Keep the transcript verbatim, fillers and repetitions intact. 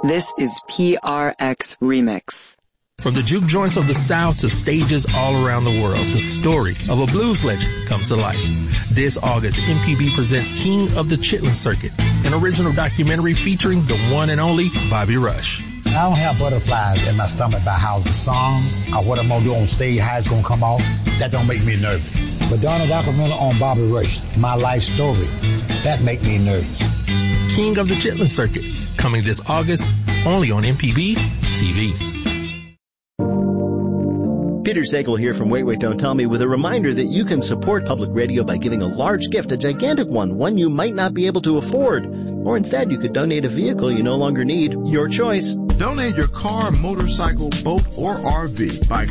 This is P R X Remix. From the juke joints of the South to stages all around the world, the story of a blues legend comes to life. This August, M P B presents King of the Chitlin Circuit, an original documentary featuring the one and only Bobby Rush. I don't have butterflies in my stomach about how the songs or what I'm going to do on stage, how it's going to come off. That don't make me nervous. But Donald documentary on Bobby Rush, my life story, that make me nervous. King of the Chitlin Circuit, coming this August, only on M P B T V. Peter Sagal here from Wait, Wait, Don't Tell Me with a reminder that you can support public radio by giving a large gift, a gigantic one, one you might not be able to afford. Or instead, you could donate a vehicle you no longer need. Your choice. Donate your car, motorcycle, boat, or R V by